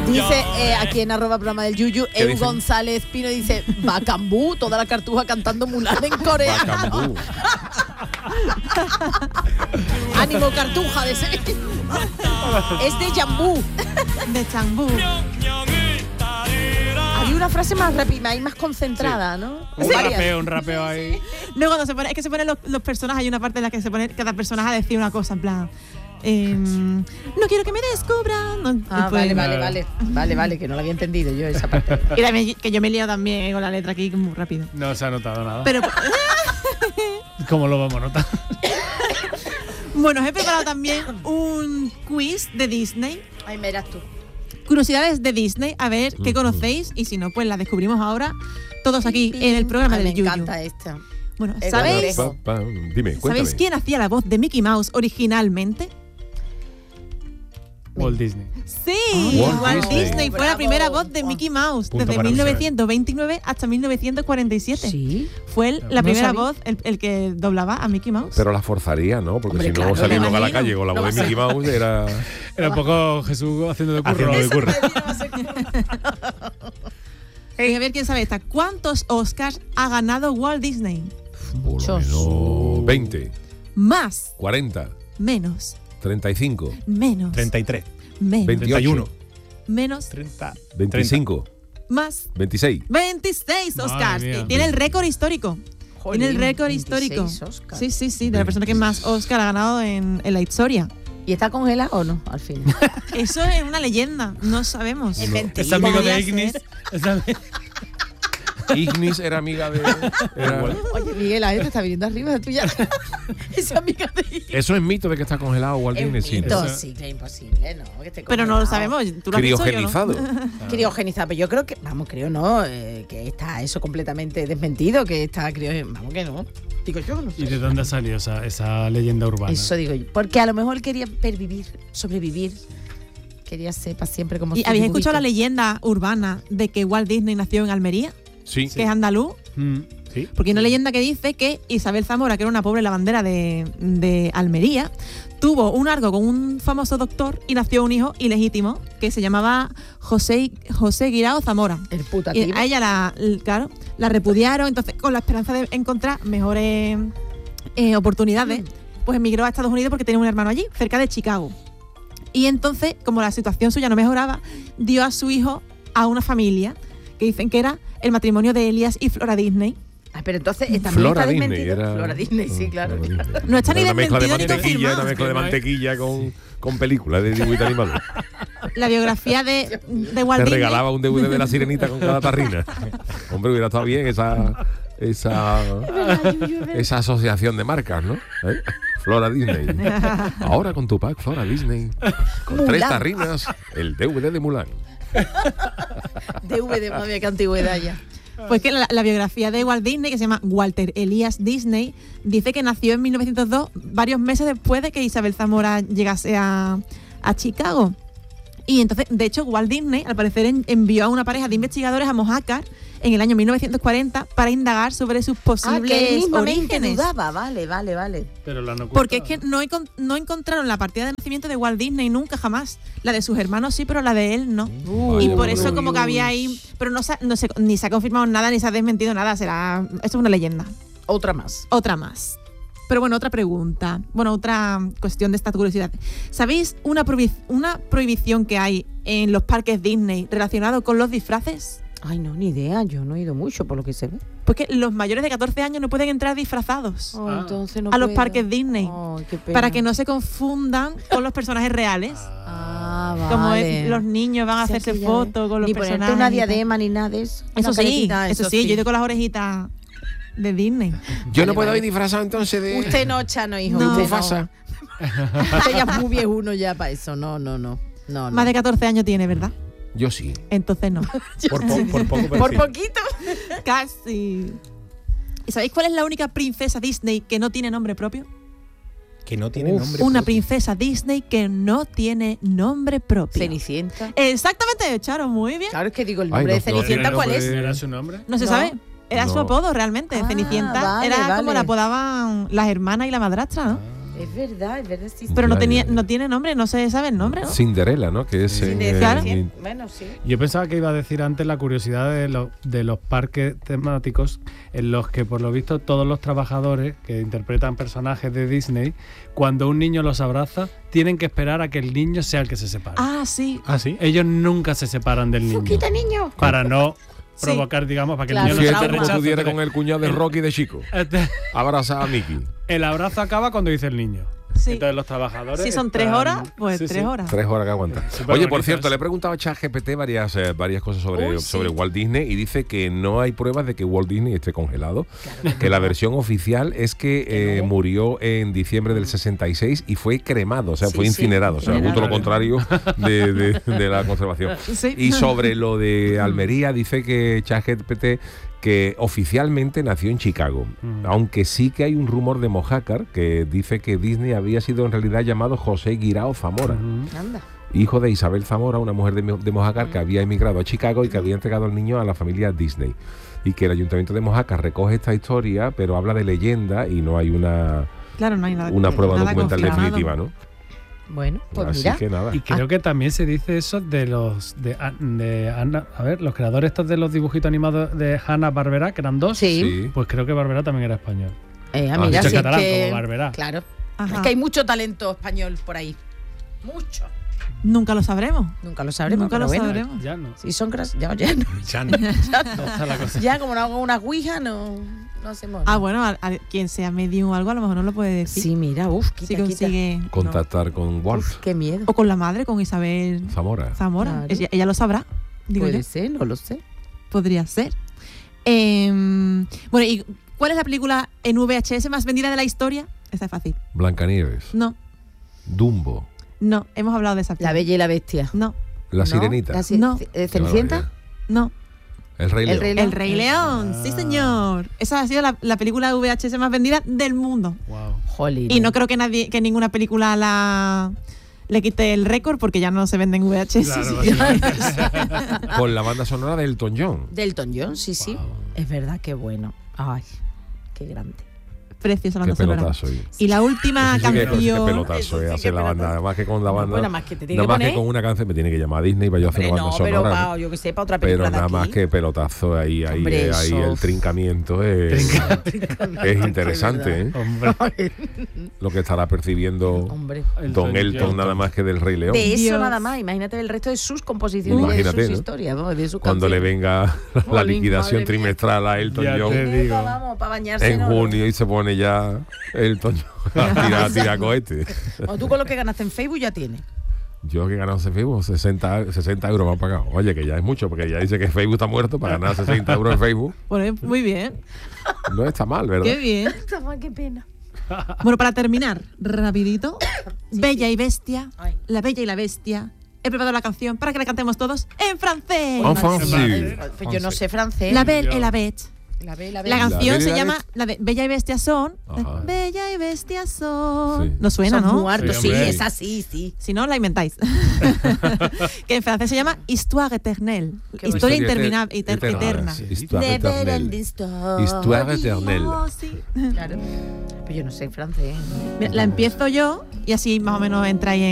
Dice aquí en @programa del Yuyu, Eun González Pino dice Bacambú, toda la cartuja cantando Mulan en coreano. Bacambú. Ánimo cartuja de ese. Es de Jambú. De Changbu. Había una frase más rápida y más concentrada, ¿no? Un rapeo ahí. No, cuando se pone, es que se ponen los personajes, hay una parte en la que se pone cada personaje a decir una cosa, en plan. No quiero que me descubran. No, pues, vale, que no lo había entendido yo esa parte. Y también, que yo me he liado también con la letra aquí muy rápido. No se ha notado nada. Pero ¿cómo lo vamos a notar? Bueno, os he preparado también un quiz de Disney. Ay, verás tú. Curiosidades de Disney, a ver qué conocéis y si no, pues las descubrimos ahora todos aquí en el programa del Yuyu. Me encanta esta. Bueno, ¿sabéis? Dime, cuéntame. ¿Sabéis quién hacía la voz de Mickey Mouse originalmente? Walt Disney. Sí, Walt Disney fue la primera voz de Mickey Mouse desde 1929 hasta 1947. Sí. Fue la primera voz, el que doblaba a Mickey Mouse. Pero la forzaría, ¿no? Porque si no salimos a la calle con la voz de Mickey Mouse era un poco Jesús haciendo de curro. A ver quién sabe esta. ¿Cuántos Oscars ha ganado Walt Disney? Muchos. 20. Más. 40. Menos. 35. Menos. 33. Menos. 21. Menos. 30. 25. Más. 26. 26 Oscars. Tiene el récord histórico. Jolín, tiene el récord histórico. Oscars. Sí, de la persona que más Oscar ha ganado en la historia. ¿Y está congelado o no, al fin? Eso es una leyenda, no sabemos. Es mentira. Es amigo de Ignis. Ignis era amiga de... Oye, Miguel, a te está viniendo arriba de tuya. Es amiga de Ignis. Eso es mito de que está congelado Walt Disney. Sí, que es imposible, ¿no? Que esté pero no lo sabemos. ¿Tú lo has criogenizado. dicho, ¿no? Criogenizado, pero yo creo que, no, que está eso completamente desmentido, que está vamos que no. Digo yo, no sé. ¿Y de dónde salió esa leyenda urbana? Eso digo yo. Porque a lo mejor quería sobrevivir. Quería ser para siempre como ¿Y habéis escuchado la leyenda urbana de que Walt Disney nació en Almería? Sí. Que es andaluz. Sí. Porque hay una leyenda que dice que Isabel Zamora, que era una pobre lavandera de Almería, tuvo un algo con un famoso doctor y nació un hijo ilegítimo que se llamaba José Guirao Zamora. El putativo. Y a ella la repudiaron, entonces con la esperanza de encontrar mejores oportunidades, pues emigró a Estados Unidos porque tenía un hermano allí, cerca de Chicago. Y entonces, como la situación suya no mejoraba, dio a su hijo a una familia que dicen que era el matrimonio de Elias y Flora Disney. Pero entonces también Flora está Disney desmentido. era... Flora Disney, sí, claro. No está ni una mezcla de desmentido ni mantequilla, confirmado. una mezcla de mantequilla con películas de dibujito animado. La biografía de Walt Te Disney. regalaba un DVD de La Sirenita con cada tarrina. Hombre, hubiera estado bien esa asociación de marcas, ¿no? Flora Disney. Ahora con tu pack Flora Disney. Con Mulan. 3 tarrinas, el DVD de Mulan. DVD, madre, qué antigüedad ya. Pues que la biografía de Walt Disney, que se llama Walter Elias Disney, dice que nació en 1902, varios meses después de que Isabel Zamora llegase a Chicago. Y entonces, de hecho, Walt Disney, al parecer, envió a una pareja de investigadores a Mojácar en el año 1940 para indagar sobre sus posibles que él mismamente orígenes. dudaba, vale. Pero la no Porque es que no encontraron la partida de nacimiento de Walt Disney nunca, jamás. La de sus hermanos sí, pero la de él no. Y por eso como que había ahí... Pero ni se ha confirmado nada, ni se ha desmentido nada. Esto es una leyenda. Otra más. Pero bueno, otra pregunta. Bueno, otra cuestión de esta curiosidad. ¿Sabéis una prohibición que hay en los parques Disney relacionado con los disfraces? Ay, no, ni idea. Yo no he ido mucho por lo que se ve. Pues que los mayores de 14 años no pueden entrar disfrazados Entonces no a los puedo. parques Disney. Ay, qué pena. Para que no se confundan con los personajes reales. Vale. Como los niños van a O sea, hacerse que ya fotos con los ni personajes. ponerte una y tal. diadema ni nada de eso. Eso Una sí, carecita, yo he ido con las orejitas de Disney. Yo no puedo ir disfrazado entonces de... Usted no, Chano, hijo. No. Usted Mufasa. Usted ya es muy viejuno ya para eso. No. Más de 14 años tiene, ¿verdad? Yo sí. Entonces no. Por poco, pero Por sí. poquito. Casi. ¿Y sabéis cuál es la única princesa Disney que no tiene nombre propio? Que no tiene nombre. Una propio. princesa Disney que no tiene nombre propio. Cenicienta. Exactamente, Charo, muy bien. Claro, es que digo, el Ay, nombre no, de Cenicienta, no, ¿cuál no, es? ¿Era su nombre? No se No. sabe. Era su No. apodo realmente. Ah, Cenicienta vale, era vale. como la apodaban las hermanas y la madrastra, ¿no? Es verdad, sí. Pero no, Ya, tenía, ya, ya. no tiene nombre, no se sabe el nombre, ¿no? Cinderella, ¿no? Que es Sí, en, Claro. Bueno, sí. Yo pensaba que iba a decir antes la curiosidad de los parques temáticos en los que, por lo visto, todos los trabajadores que interpretan personajes de Disney, cuando un niño los abraza, tienen que esperar a que el niño sea el que se separe. Ah, sí. ¿Ah, sí? Ellos nunca se separan del niño. ¡Quita, niño! Para no Sí. provocar, digamos, para que Claro, el niño no Fíjate se como rechace. tú dieras con el cuñado de Rocky de chico. Abrazar a Mickey. El abrazo acaba cuando dice el niño. Sí. Entonces los trabajadores. Si son 3 están- horas, pues Sí, 3 sí. horas. 3 horas que aguanta. Súper Oye, por bonito cierto, eso. le he preguntado a ChatGPT varias cosas sobre, Uy, sí. sobre Walt Disney y dice que no hay pruebas de que Walt Disney esté congelado. Que la versión oficial es que murió en diciembre del 66 y fue cremado, o sea, Sí, fue sí, incinerado. O sea, justo lo incinerado. contrario de la conservación. Sí. Y sobre lo de Almería, dice que ChatGPT que oficialmente nació en Chicago, aunque sí que hay un rumor de Mojácar que dice que Disney había sido en realidad llamado José Guirao Zamora, Anda. hijo de Isabel Zamora, una mujer de Mojácar que había emigrado a Chicago y que había entregado al niño a la familia Disney. Y que el ayuntamiento de Mojácar recoge esta historia, pero habla de leyenda y no hay una Claro, no hay nada. prueba nada documental confirmado. definitiva, ¿no? Bueno, pues Así mira. que nada. Y creo que también se dice eso de los los creadores estos de los dibujitos animados de Hanna-Barbera, que eran 2. Sí. Pues creo que Barbera también era español. Mira, dicho si es catalán, que... como Barberá. Claro. Ajá. Es que hay mucho talento español por ahí. Mucho. Nunca lo sabremos. Nunca lo sabremos. Nunca pero lo bueno. sabremos. Ya no. Si son ya no. Ya no. No está la cosa. Ya como no hago una ouija, no hacemos. Ah, bueno, a quien sea medium o algo, a lo mejor no lo puede decir. Sí, mira, si quita. consigue. Contactar con Walt Uf, qué miedo. O con la madre, con Isabel Zamora. Zamora. Claro. Ella lo sabrá. Digo Puede yo. ser, no lo sé. Podría ser. Bueno, ¿y cuál es la película en VHS más vendida de la historia? Esta es fácil. Blancanieves. No, Dumbo. no, hemos hablado de esa La película. Bella y la Bestia. No, La ¿No? Sirenita. No. ¿Cenicienta? no. El Rey León. Rey León. El Rey León, sí señor. Esa ha sido la película VHS más vendida del mundo. Wow. Jolín. Y no creo que ninguna película le quite el récord porque ya no se venden VHS. Claro, Con la banda sonora de Elton John. De Elton John, sí, sí. Wow. Es verdad, qué bueno. Ay, qué grande. Preciosa la Qué banda sonora. pelotazo. Y la última Eso sí que- canción. Qué pelotazo Eso sí hacer que la banda. pelotazo. Además que con la banda. Bueno, más que te tiene nada que más que poner. con una canción me tiene que llamar a Disney para yo hacer Hombre, una banda no, pero sonora. yo que sé, para otra Pero película nada de más aquí. que pelotazo ahí Hombre, eso. el trincamiento es interesante, ¿eh? Hombre. Lo que estará percibiendo Hombre. Don Elton nada más que del Rey León. De eso Dios. nada más, imagínate el resto de sus composiciones y Imagínate, de sus ¿no? historias, ¿no? De sus Cuando le canciones. venga la Jolín, liquidación madre mía. trimestral a Elton Ya John te digo. Vamos, para bañarse. en ¿no? junio y se pone ya Elton John a tirar cohetes. O tú con lo que ganaste en Facebook ya tienes. Yo que he ganado en Facebook 60 euros me han pagado. Oye, que ya es mucho, porque ya dice que Facebook está muerto para ganar 60 euros en Facebook. Bueno, muy bien. No está mal, ¿verdad? Qué bien. Qué pena. Bueno, para terminar, rapidito. Bella y Bestia. Ay. La Bella y la Bestia. He preparado la canción para que la cantemos todos en francés. En francés. Pues yo no sé francés. La Belle et la Bête. La ve, la ve. La canción Belle y se la llama Bête. la de Bella y Bestia son. Ajá. Bella y Bestia son. Sí. No suena, Son ¿no? muertos, Sí, sí, hombre. es así, sí. Si no, la inventáis. Que en francés se llama Histoire éternelle. Qué Historia bonito. interminable, eterna. Sí, Histoire Never éternelle. ending story. Histoire éternelle. Oh, sí. Claro. Pero yo no sé francés. Mira, la empiezo yo y así más o menos entráis